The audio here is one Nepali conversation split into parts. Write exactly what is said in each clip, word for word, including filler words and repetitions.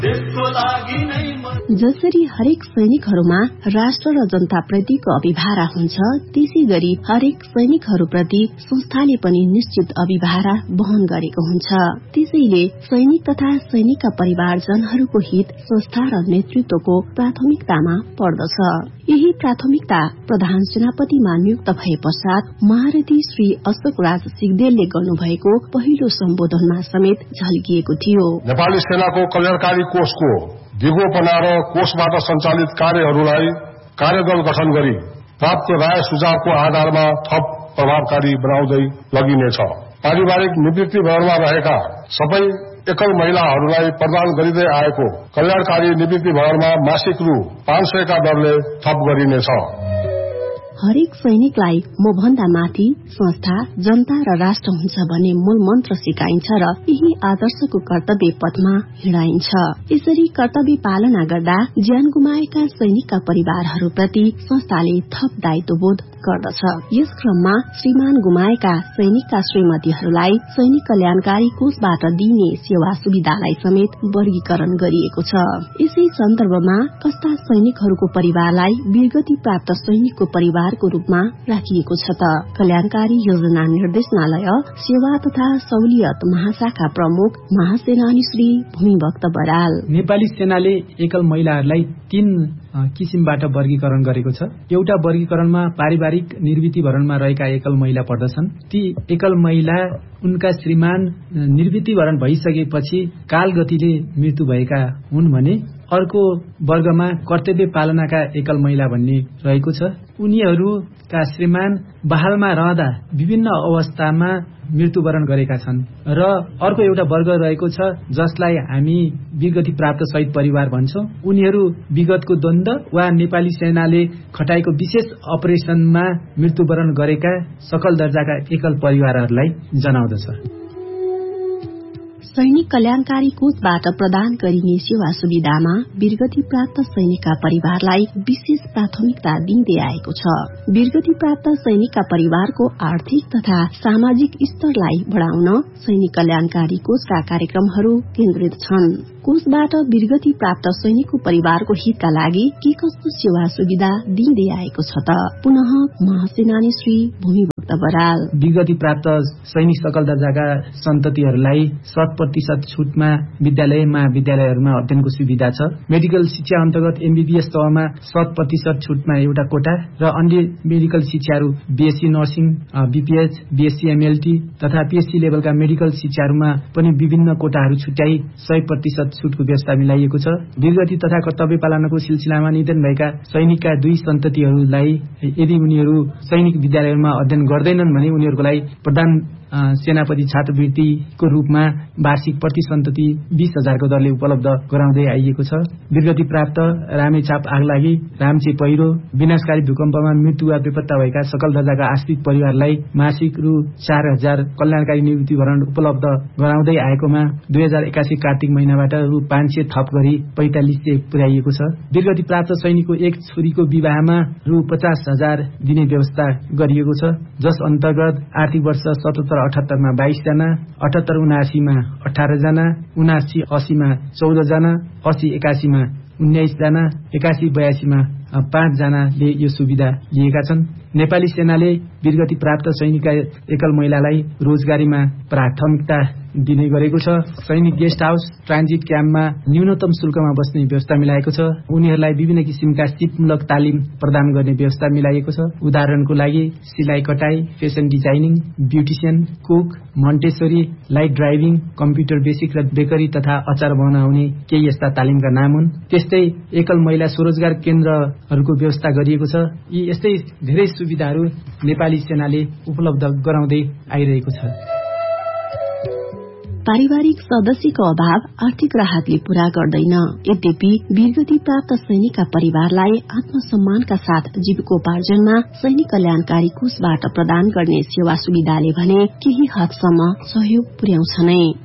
जसरी हरेक सैनिकहरूमा राष्ट्र र जनता प्रतिको अभिभारा हुन्छ, त्यसै गरी हरेक सैनिकहरूप्रति संस्थाले पनि निश्चित अभिभारा वहन गरेको हुन्छ। त्यसैले सैनिक तथा सैनिकका परिवारजनहरूको हित संस्था र नेतृत्वको प्राथमिकतामा पर्दछ। यही प्राथमिकता प्रधान सेनापतिमा नियुक्त भए पश्चात महारथी श्री अशोक राज सिग्देलले गर्नुभएको पहिलो सम्बोधनमा समेत झल्किएको थियो। नेपाली सेनाको कल्याणकारी कोषको दिगो बनाएर कोषबाट सञ्चालित कार्यहरूलाई कार्यदल गठन गरी प्राप्त राय सुझावको आधारमा थप प्रभावकारी बनाउँदै लगिनेछ। पारिवारिक निवृत्ति भवनमा रहेका सबै एकल महिलाहरूलाई प्रदान गरिँदै आएको कल्याणकारी निवृत्ति भवनमा मासिक रु पाँच सयका दरले थप गरिनेछ। हरेक सैनिकलाई म भन्दा माथि संस्था, जनता र राष्ट्र हुन्छ भन्ने मूल मन्त्र सिकाइन्छ र यही आदर्शको कर्तव्य पथमा हिँडाइन्छ। यसरी कर्तव्य पालना गर्दा ज्यान गुमाएका सैनिकका परिवारहरूप्रति संस्थाले थप दायित्वबोध गर्दछ। यस क्रममा श्रीमान गुमाएका सैनिकका श्रीमतीहरूलाई सैनिक कल्याणकारी कोषबाट दिइने सेवा सुविधालाई समेत वर्गीकरण गरिएको छ। यसै सन्दर्भमा कस्ता सैनिकहरूको परिवारलाई वीरगति प्राप्त सैनिकको परिवार को रूपमा राखिएको छ त? कल्याणकारी योजना निर्देशनालय सेवा तथा सहुलियत महाशाखा प्रमुख महासेनानी श्री भूमिभक्त बराल। नेपाली सेनाले एकल महिलाहरूलाई तीन किसिमबाट वर्गीकरण गरेको छ। एउटा वर्गीकरणमा पारिवारिक निर्वृत्ति भरणमा रहेका एकल महिला पर्दछन्। ती एकल महिला उनका श्रीमान निर्वृत्ति भरण भइसकेपछि कालगतिले मृत्यु भएका हुन् भने अर्को वर्गमा कर्तव्य पालनाका एकल महिला भन्ने रहेको छ। उनीहरूका श्रीमान बहालमा रहँदा विभिन्न अवस्थामा मृत्युवरण गरेका छन् र अर्को एउटा वर्ग रहेको छ जसलाई हामी वीरगति प्राप्त शहीद परिवार भन्छौं। उनीहरू विगतको द्वन्द्व वा नेपाली सेनाले खटाएको विशेष अपरेसनमा मृत्युवरण गरेका सकल दर्जाका एकल परिवारहरूलाई जनाउँदछ। सैनिक कल्याणकारी कोषबाट प्रदान गरिने सेवा सुविधामा वीरगति प्राप्त सैनिकका परिवारलाई विशेष प्राथमिकता दिँदै आएको छ। वीरगति प्राप्त सैनिकका परिवारको आर्थिक तथा सामाजिक स्तरलाई बढ़ाउन सैनिक कल्याणकारी कोषका कार्यक्रमहरू केन्द्रित छन्। कोषबाट वीरगति प्राप्त सैनिकको परिवारको हितका लागि के कस्तो सेवा सुविधा दिँदै आएको छ त? पुनः महासेनानी श्री भूमिभक्त बराल। वीरगति प्राप्त सैनिक सकल दर्जाका सन्ततिहरूलाई शत प्रतिशत छुटमा विद्यालय महाविद्यालयहरूमा अध्ययनको सुविधा छ। मेडिकल शिक्षा अन्तर्गत एमबीबीएस तहमा शत प्रतिशत छुटमा एउटा कोटा र अन्य मेडिकल शिक्षाहरू BSc nursing, BPH, BSc MLT तथा पीएचसी लेभलका मेडिकल शिक्षाहरूमा पनि विभिन्न कोटाहरू छुट्याई सय प्रतिशत छुटको व्यवस्था मिलाइएको छ। वीरगति तथा कर्तव्य पालनाको सिलसिलामा निधन भएका सैनिकका दुई सन्ततिहरूलाई यदि उनीहरू सैनिक विद्यालयमा अध्ययन गर्दैनन् भने उनीहरूको लागि प्रधान सेनापति छात्रवृत्तिको रूपमा वार्षिक प्रति सन्तति बीस हजारको दरले उपलब्ध गराउँदै आइएको छ। वीरगति प्राप्त रामेछाप आगलागी, रामचे पहिरो, विनाशकारी भूकम्पमा मृत्यु वा बेपत्ता भएका सकल दर्जाका आश्रित परिवारलाई मासिक रु चार हजार कल्याणकारी निवृत्ति भरण उपलब्ध गराउँदै आएकोमा दुई हजार एकासी कार्तिक महिनाबाट रु पाँच सय थप गरी पैंतालिस सय पुर्याइएको छ। वीरगति प्राप्त सैनिकको एक छोरीको विवाहमा रु पचास हजार दिने व्यवस्था गरिएको छ, जस अन्तर्गत आर्थिक वर्ष सतहत्तर अठहत्तरमा बाइस जना, अठहत्तर उनासीमा अठार जना, उनासी अस्सीमा चौध जना, अस्सी एकासीमा उन्नाइस जना, एकासी बयासीमा पाँच जनाले यो सुविधा लिएका छन्। नेपाली सेनाले वीरगति प्राप्त सैनिकका एकल महिलालाई रोजगारीमा प्राथमिकता दिने गरेको छ। सैनिक गेस्ट हाउस, ट्रान्जिट क्याम्पमा न्यूनतम शुल्कमा बस्ने व्यवस्था मिलाएको छ। उनीहरूलाई विभिन्न किसिमका सिपमूलक तालिम प्रदान गर्ने व्यवस्था मिलाइएको छ। उदाहरणको लागि सिलाइ कटाई, fashion designing, beautician, cook, मन्टेसरी, light driving, computer basic र बेकरी तथा अचार बनाउने केही यस्ता तालिमका नाम हुन्। त्यस्तै एकल महिला स्वरोजगार केन्द्रहरूको व्यवस्था गरिएको छ। यी यस्तै धेरै सुविधाहरू नेपाली सेनाले उपलब्ध गराउँदै आइरहेको छ। पारिवारिक सदस्यको अभाव आर्थिक राहतले पूरा गर्दैन। यद्यपि वीरगति प्राप्त सैनिकका परिवारलाई आत्मसम्मानका साथ जीविकोपार्जनमा सैनिक कल्याणकारी कोषबाट प्रदान गर्ने सेवा सुविधाले भने केही हदसम्म सहयोग पुर्याउँछ नै।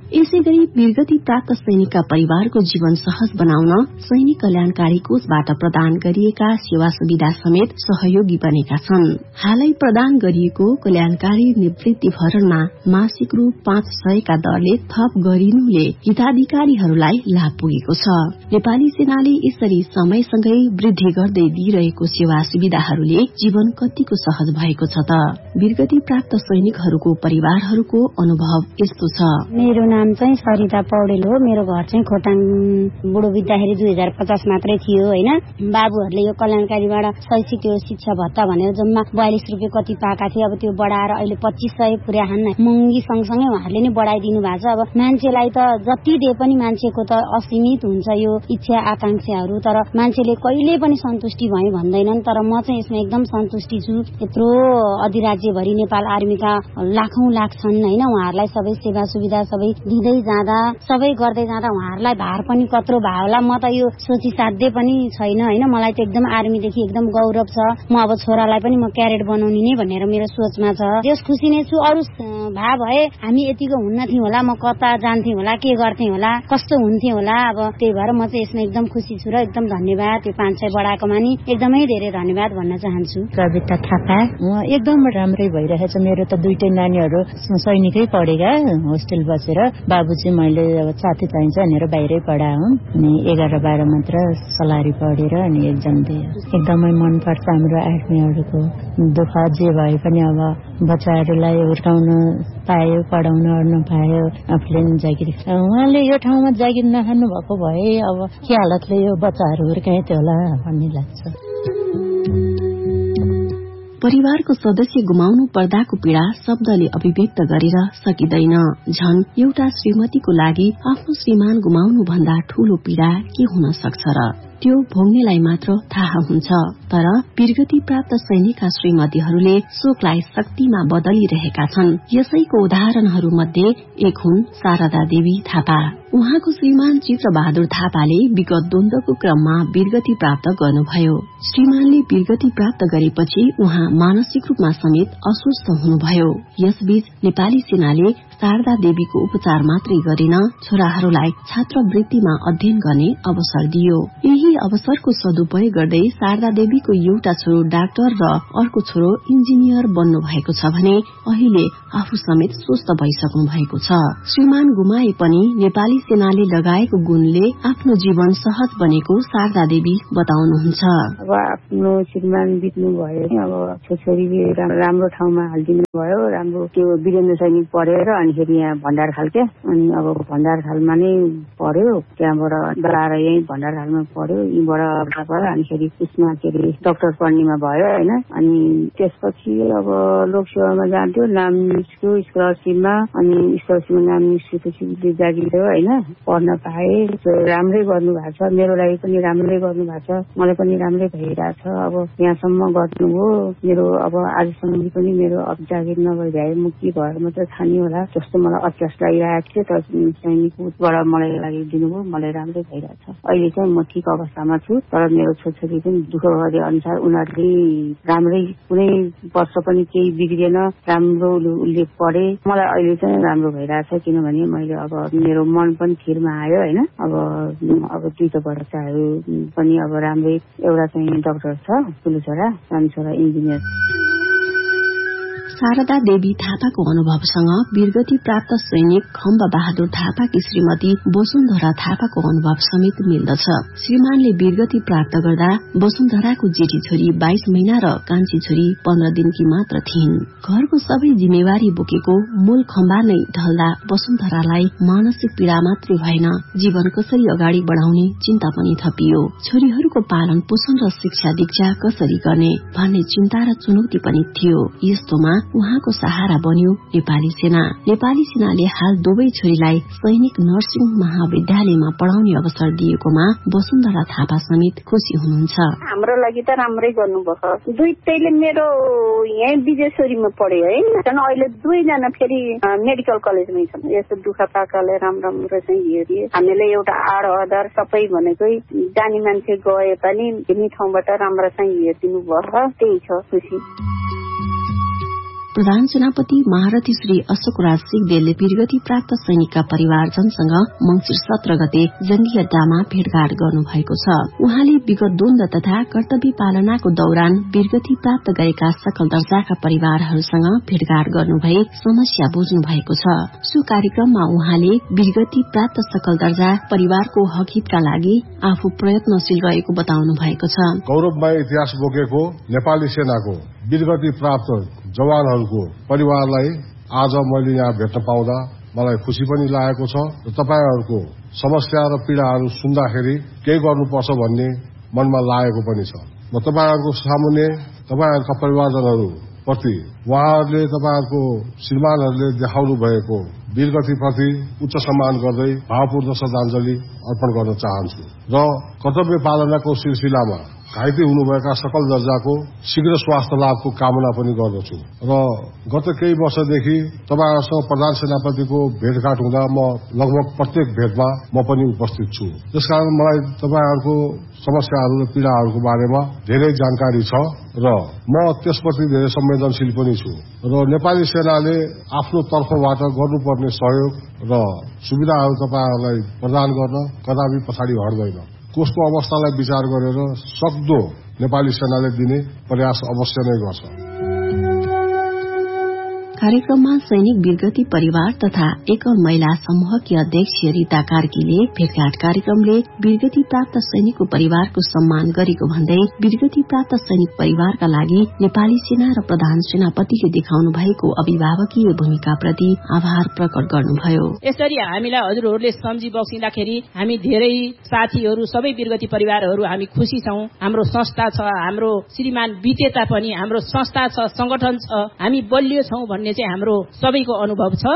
यसै गरी वीरगति प्राप्त सैनिकका परिवारको जीवन सहज बनाउन सैनिक कल्याणकारी कोषबाट प्रदान गरिएका सेवा सुविधा समेत सहयोगी बनेका छन्। हालै प्रदान गरिएको कल्याणकारी निवृत्ति भरणमा मासिक रु पाँच सयका दरले थप गरिनुले हिताधिकारीहरूलाई लाभ पुगेको छ। नेपाली सेनाले यसरी समयसँगै वृद्धि गर्दै दिइरहेको सेवा सुविधाहरूले जीवन कतिको सहज भएको छ त। वीरगति प्राप्त सैनिकहरूको परिवारहरूको अनुभव यस्तो छ। मेरो नाम चाहिँ सरिता पौडेल हो। मेरो घर चाहिँ खोटाङ बुढो विद्याखेरि दुई हजार पचास मात्रै थियो होइन। बाबुहरूले यो कल्याणकारीबाट शैक्षिक त्यो शिक्षा भत्ता भनेर जम्मा बयालिस रुपियाँ कति पाएका थिए। अब त्यो बढाएर अहिले पच्चिस सय पुर्याहान महँगी सँगसँगै उहाँहरूले नै बढाइदिनु भएको छ। अब मान्छेलाई त जति दिए पनि मान्छेको त असीमित हुन्छ यो इच्छा आकांक्षाहरू, तर मान्छेले कहिले पनि सन्तुष्टि भयो भन्दैनन्। तर म चाहिँ यसमा एकदम सन्तुष्टि छु। यत्रो अधिराज्यभरि नेपाल आर्मीका लाखौं लाख छन् होइन। उहाँहरूलाई सबै सेवा सुविधा सबै दिँदै जाँदा सबै गर्दै जाँदा उहाँहरूलाई भार पनि कत्रो भयो होला म त यो सोची साध्य पनि छैन होइन। मलाई त एकदम आर्मीदेखि एकदम गौरव छ। म अब छोरालाई पनि म क्याडेट बनाउने नै भनेर मेरो सोचमा छ। जस खुसी नै छु। अरू भा भए हामी यतिको हुन्न थियौँ होला, म कता जान्थेँ होला, के गर्थेँ होला, कस्तो हुन्थेँ होला। अब त्यही भएर म चाहिँ यसमा एकदम खुसी छु र एकदम धन्यवाद यो पाँच सय बढाएकोमा नि एकदमै धेरै धन्यवाद भन्न चाहन्छु। कविता थापा। एकदम राम्रै भइरहेछ। मेरो त दुईटै नानीहरू सैनिकै पढेका होस्टेल बसेर, बाबु चाहिँ मैले अब साथी चाहिन्छ भनेर बाहिरै पढाऊँ अनि एघार बाह्र मात्र सलारी पढेर अनि एक्जाम दिए। एकदमै मनपर्छ हाम्रो आर्मीहरूको दुःख जे भए पनि अब बच्चाहरूलाई हुर्काउन पायो, पढाउन ओर्न पायो, आफूले पनि जागिर। उहाँले यो ठाउँमा जागिर नखानु भएको भए अब के हालतले यो बच्चाहरू हुर्काए थियो होला भन्ने लाग्छ। परिवारको सदस्य गुमाउनु पर्दाको पीड़ा शब्दले अभिव्यक्त गरेर सकिँदैन। झन एउटा श्रीमतीको लागि आफ्नो श्रीमान गुमाउनु भन्दा ठूलो पीड़ा के हुन सक्छ र? त्यो भोग्नेलाई मात्र थाहा हुन्छ। तर वीरगति प्राप्त सैनिकका श्रीमतीहरूले शोकलाई शक्तिमा बदलिरहेका छन्। यसैको उदाहरणहरू मध्ये एक हुन् शारदा देवी थापा। उहाँको श्रीमान चित्र बहादुर थापाले विगत द्वन्द्वको क्रममा वीरगति प्राप्त गर्नुभयो। श्रीमानले वीरगति प्राप्त गरेपछि उहाँ मानसिक रूपमा समेत अस्वस्थ हुनुभयो। यसबीच नेपाली सेनाले शारदा देवीको उपचार मात्रै गरेन, छोराहरूलाई छात्रवृत्तिमा अध्ययन गर्ने अवसर दियो। यही अवसरको सदुपयोग गर्दै शारदा देवीको एउटा छोरो डाक्टर र अर्को छोरो इन्जिनियर बन्नु भएको छ भने अहिले आफू समेत स्वस्थ भइसक्नु भएको छ। श्रीमान गुमाए पनि नेपाली सेनाले लगाएको गुणले आफ्नो जीवन सहज बनेको शारदा देवी बताउनुहुन्छ। अब आफ्नो श्रीमान बित्नु भयो, अब छोरी राम्रो ठाउँमा हालिदिनु भयो। राम्रो त्यो वीरेन्द्र सैनिक पढेर अनि फेरि यहाँ भण्डार खालके अनि अब भण्डार खालमा नै पढ्यो। त्यहाँबाट डराएर यही भण्डार खालमा पढ्यो। यहीँबाट अनि फेरि उसमा के अरे डाक्टर पढ्नेमा भयो होइन। अनि त्यसपछि अब लोकसेवामा जान्थ्यो, नाम निस्क्यो स्कलरसिपमा। अनि स्कलरसिपमा नाम निस्केपछि उसले जागिर होइन पढ्न पाए। राम्रै गर्नु भएको छ, मेरो लागि पनि राम्रै गर्नु भएको छ, मलाई पनि राम्रै भइरहेछ। अब यहाँसम्म गर्नु हो मेरो। अब आजसम्म पनि मेरो अब जागिर नभइरहे म के भएर मात्रै खाने होला जस्तो मलाई अत्यास लागिरहेको थियो। तर सैनिकबाट मलाई लागि दिनुभयो, मलाई राम्रै भइरहेछ। अहिले चाहिँ म ठिक अवस्थामा छु। तर मेरो छोरछोरी पनि दुःख गरे अनुसार उनीहरूले राम्रै कुनै वर्ष पनि केही बिग्रिएन, राम्रो उसले पढे। मलाई अहिले चाहिँ राम्रो भइरहेछ किनभने मैले अब मेरो मन पनि थिरमा आयो होइन। अब अब दुईटा बच्चाहरू पनि अब राम्रै, एउटा चाहिँ डाक्टर छ ठुलो छोरा, सानो छोरा इन्जिनियर। शारदा देवी थापाको अनुभवसँग वीरगति प्राप्त सैनिक खम्ब बहादुर थापाकी श्रीमती वसुन्धरा थापाको अनुभव समेत मिल्दछ। श्रीमानले वीरगति प्राप्त गर्दा वसुन्धराको जेठी छोरी बाइस महिना र कान्छी छोरी पन्ध्र दिनकी मात्र थिइन्। घरको सबै जिम्मेवारी बोकेको मूल खम्बा नै ढल्दा वसुन्धरालाई मानसिक पीड़ा मात्रै भएन, जीवन कसरी अगाडि बढ़ाउने चिन्ता पनि थपियो। छोरीहरूको पालन पोषण र शिक्षा दीक्षा कसरी गर्ने भन्ने चिन्ता र चुनौती पनि थियो। यस्तोमा उहाँको सहारा बन्यो नेपाली सेना। नेपाली सेनाले हाल दुवै छोरीलाई सैनिक नर्सिङ महाविद्यालयमा पढ़ाउने अवसर दिएकोमा वसुन्धरा थापा समेत खुशी हुनुहुन्छ। हाम्रो लागि त राम्रै गर्नुभयो। दुईटैले मेरो यही विजेश्वरीमा पढ्यो है। अहिले दुईजना फेरि मेडिकल कलेजमै छन्। यस्तो दुःख पाकाले राम्रो राम्रो चाहिँ हेरिए। हामीले एउटा आड आधार सबै भनेकै जानी मान्छे गए पनि तिमी ठाउँबाट राम्रो चाहिँ हेरिदिनु भयो, त्यही छ खुसी। प्रधान सेनापति महारथी श्री अशोक राज सिगदेलले वीरगति प्राप्त सैनिकका परिवारजनसँग मंसिर सत्र गते जंगी अड्डामा भेटघाट गर्नुभएको छ। उहाँले विगत द्वन्द तथा कर्तव्य पालनाको दौरान वीरगति प्राप्त गरेका सकल दर्जाका परिवारहरूसँग भेटघाट गर्नुभई समस्या बुझ्नु भएको छ। सो कार्यक्रममा उहाँले वीरगति प्राप्त सकल दर्जा परिवारको हकहितका लागि आफू प्रयत्नशील रहेको बताउनु भएको छ। गौरवमय इतिहास बोकेको नेपाली सेनाको वीरगति प्राप्त जवानहरूको परिवारलाई आज मैले यहाँ भेट्न पाउँदा मलाई खुशी पनि लागेको छ र तपाईहरूको समस्या र पीड़ाहरू सुन्दाखेरि केही गर्नुपर्छ भन्ने मनमा लागेको पनि छ। म तपाईहरूको सामुन्ने तपाईहरूका परिवारजनहरू प्रति उहाँहरूले तपाईहरूको श्रीमानहरूले देखाउनु भएको वीरगति प्रति उच्च सम्मान गर्दै भावपूर्ण श्रद्धाञ्जली अर्पण गर्न चाहन्छु र कर्तव्य पालनाको सिलसिलामा घाइते हुनुभएका सकल दर्जाको शीघ्र स्वास्थ्य लाभको कामना पनि गर्दछु र गत केही वर्षदेखि तपाईहरूसँग प्रधान सेनापतिको भेटघाट हुँदा म लगभग प्रत्येक भेटमा म पनि उपस्थित छु। त्यसकारण मलाई तपाईहरूको समस्याहरू र पीड़ाहरूको बारेमा धेरै जानकारी छ र म त्यसप्रति धेरै संवेदनशील पनि छु र नेपाली सेनाले आफ्नो तर्फबाट गर्नुपर्ने सहयोग र सुविधाहरू तपाईहरूलाई प्रदान गर्न कदापि पछाडि हट्दैन। कोषको अवस्थालाई विचार गरेर सक्दो नेपाली सेनाले दिने प्रयास अवश्य नै गर्छ। कार्यक्रममा सैनिक वीरगति परिवार तथा एकल महिला समूहकी अध्यक्ष रीता कार्कीले भेटघाट कार्यक्रमले वीरगति प्राप्त सैनिकको परिवारको सम्मान गरेको भन्दै वीरगति प्राप्त सैनिक परिवारका लागि नेपाली सेना र प्रधान सेनापतिले देखाउनु भएको अभिभावकीय भूमिकाप्रति आभार प्रकट गर्नुभयो। यसरी हामीलाई हजुरहरूले सम्झी बक्सिँदाखेरि हामी धेरै साथीहरू सबै वीरगति परिवारहरू हामी खुशी छौं। हाम्रो संस्था छ, हाम्रो श्रीमान बितेता पनि हाम्रो संस्था छ, संगठन छ, हामी बलियो छौं भन्ने चाहिँ हाम्रो सबैको अनुभव छ।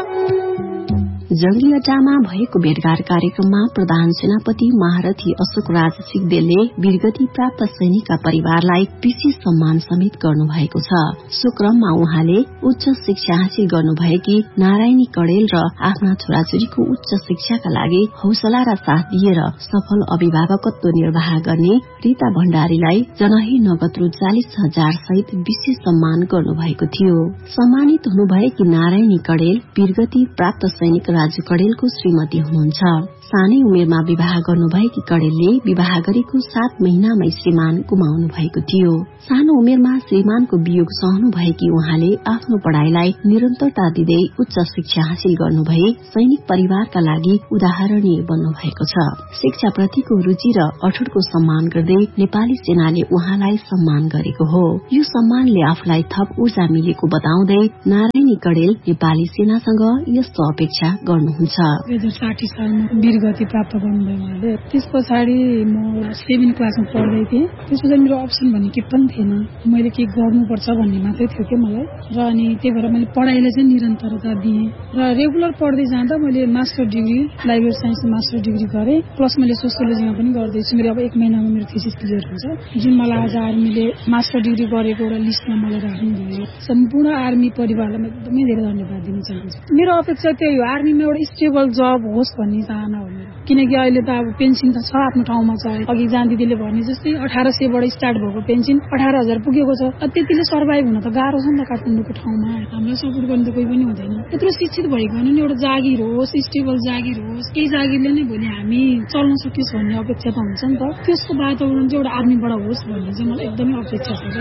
जंगी अड्डामा भएको भेटघाट कार्यक्रममा प्रधान सेनापति महारथी अशोक राज सिगदेलले वीरगति प्राप्त सैनिकका परिवारलाई विशेष सम्मान समेत गर्नुभएको छ। सो क्रममा उहाँले उच्च शिक्षा हासिल गर्नुभएकी नारायणी कडेल र आफ्ना छोराछोरीको उच्च शिक्षाका लागि हौसला र साथ दिएर सफल अभिभावकत्व निर्वाह गर्ने रीता भण्डारीलाई जनही नगद रु चालिस हजार सहित विशेष सम्मान गर्नुभएको थियो। सम्मानित हुनुभएकी नारायणी कडेल वीरगति प्राप्त सैनिक राजु कडेलको श्रीमती हुनुहुन्छ। सानै उमेरमा विवाह गर्नुभएकी कडेलले विवाह गरेको सात महिनामै श्रीमान गुमाउनु भएको थियो। सानो उमेरमा श्रीमानको वियोग सहनु भएकी उहाँले आफ्नो पढ़ाईलाई निरन्तरता दिँदै उच्च शिक्षा हासिल गर्नुभए सैनिक परिवारका लागि उदाहरणीय बन्नु भएको छ। शिक्षा प्रतिको रुचि र अठोटको सम्मान गर्दै नेपाली सेनाले उहाँलाई सम्मान गरेको हो। यो सम्मानले आफूलाई थप ऊर्जा मिलेको बताउँदै नारायणी कडेल नेपाली सेनासँग यस्तो अपेक्षा गर्नुहुन्छ। दुई हजार साठी सालमा वीरगति प्राप्त गर्नुभयो उहाँले। त्यस पछाडि म सेभेन क्लासमा पढ्दै थिएँ। त्यस पछाडि मेरो अप्सन भन्ने के पनि थिएन, मैले के गर्नुपर्छ भन्ने मात्रै थियो कि मलाई। र अनि त्यही भएर मैले पढाइलाई चाहिँ निरन्तरता दिएँ र रेगुलर पढ्दै जाँदा मैले master degree library साइन्समा master degree गरेँ, प्लस मैले सोसियोलोजीमा पनि गर्दैछु। मेरो अब एक महिनामा मेरो थीसिस क्लियर हुन्छ, जुन मलाई आज आर्मीले मास्टर डिग्री गरेको एउटा लिस्टमा मलाई राख्नुभयो। सम्पूर्ण आर्मी परिवारलाई एकदमै धेरै धन्यवाद दिन चाहन्छु। मेरो अपेक्षा त्यही हो, आर्मीमा एउटा स्टेबल जब होस् भन्ने चाहना हो मेरो। किनकि अहिले त अब पेन्सन त छ आफ्नो ठाउँमा छ। अघि जान दिदीले भने जस्तै अठार सयबाट स्टार्ट भएको पेन्सन अठार हजार पुगेको छ। त्यतिले सर्भाइभ हुन त गाह्रो छ नि त काठमाडौँको ठाउँमा। हामीलाई सपोर्ट गर्ने त कोही पनि हुँदैन। यत्रो शिक्षित भइकन नि एउटा जागिर होस्, स्टेबल जागिर होस्, केही जागिरले नै भोलि हामी चल्न सकियोस् भन्ने अपेक्षा त हुन्छ नि त। त्यसको वातावरण चाहिँ एउटा आर्मीबाट होस् भन्ने चाहिँ मलाई एकदमै अपेक्षा छ।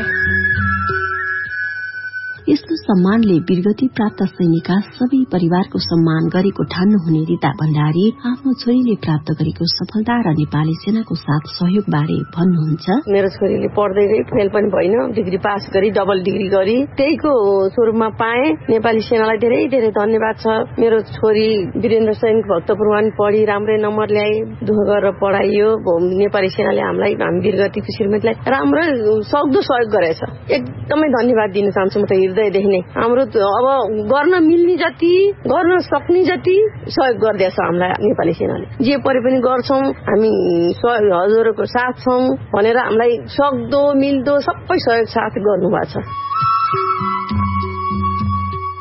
यस्तो सम्मानले वीरगति प्राप्त सैनिकका सबै परिवारको सम्मान गरेको ठान्नुहुने रीता भण्डारी आफ्नो छोरीले प्राप्त गरेको सफलता र नेपाली सेनाको साथ सहयोग बारे भन्नुहुन्छ। मेरो छोरीले पढ्दै गई, फेल पनि भइन, डिग्री पास गरी डबल डिग्री गरी त्यहीको स्वरूपमा पाए। नेपाली सेनालाई धेरै धेरै धन्यवाद छ। मेरो छोरी वीरेन्द्र सैनिक भक्तपुरमा पनि पढी राम्रै नम्बर ल्याए, दुःख गरेर पढाइयो। नेपाली सेनाले हामीलाई हामी वीरगतिको श्रीमतीलाई राम्रो सक्दो सहयोग गरेछ। एकदमै धन्यवाद दिन चाहन्छु म त हृदयदेखि नै। हाम्रो अब गर्न मिल्ने जति, गर्न सक्ने जति सहयोग गर्दैछ हामीलाई नेपाली सेनाले। जे परे पनि गर्छौं हामी, हजुरहरूको साथ छौं भनेर हामीलाई सक्दो मिल्दो सबै सहयोग साथ गर्नुभएको छ।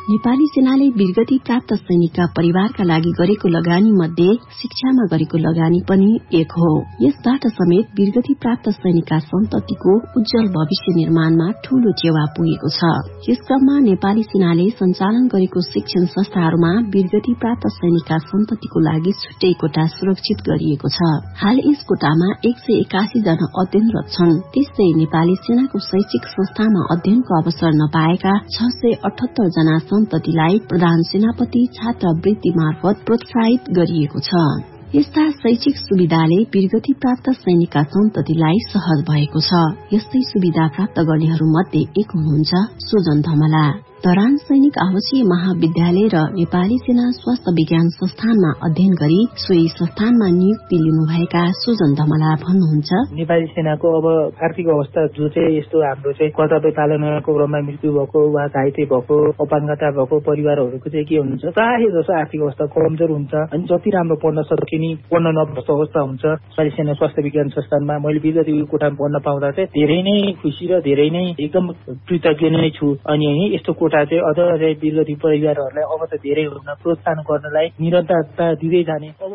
नेपाली सेनाले वीरगति प्राप्त सैनिकका परिवारका लागि गरेको लगानी मध्ये शिक्षामा गरेको लगानी पनि एक हो। यसबाट समेत वीरगति प्राप्त सैनिकका सन्ततिको उज्जवल भविष्य निर्माणमा ठूलो टेवा पुगेको छ। यस क्रममा नेपाली सेनाले सञ्चालन गरेको शिक्षण संस्थाहरूमा वीरगति प्राप्त सैनिकका सन्ततिको लागि छुट्टै कोटा सुरक्षित गरिएको छ। हाल यस कोटामा एक सय एकासी जना अध्ययनरत छन्। त्यस्तै नेपाली सेनाको शैक्षिक संस्थामा अध्ययनको अवसर नपाएका छ सय अठहत्तर जना सन्ततिलाई प्रधान सेनापति छात्रवृत्ति मार्फत प्रोत्साहित गरिएको छ। यस्ता शैक्षिक सुविधाले वीरगति प्राप्त सैनिकका सन्ततिलाई सहज भएको छ। यस्तै सुविधा प्राप्त गर्नेहरू मध्ये एक हुनुहुन्छ सुजन धमला। तरान सैनिक आवासीय महाविद्यालय र नेपाली सेना स्वास्थ्य विज्ञान संस्थानमा अध्ययन गरी सोही संस्थानमा नियुक्ति लिनुभएका सुजन धमला भन्नुहुन्छ, नेपाली सेनाको अब आर्थिक अवस्था जो चाहिँ यस्तो हाम्रो चाहिँ कर्तव्य पालनाको क्रममा मृत्यु भएको वा घाइते भएको अपाङ्गता भएको परिवारहरूको चाहिँ के हुन्छ, प्राय जसो आर्थिक अवस्था कमजोर हुन्छ अनि जति राम्रो पढ्न सकिने पढ्न नभएको अवस्था हुन्छ। नेपाली सेना स्वास्थ्य विज्ञान संस्थानमा मैले विगत कोटामा पढ्न पाउँदा चाहिँ धेरै नै खुसी र धेरै नै एकदम कृतज्ञ नै छु। अनि यस्तो कोटा चाहिँ अझ वीरगति परिवारहरूलाई अब त धेरै हुन प्रोत्साहन गर्नलाई निरन्तरता दिँदै जाने। अब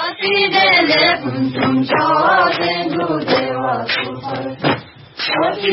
पढाउने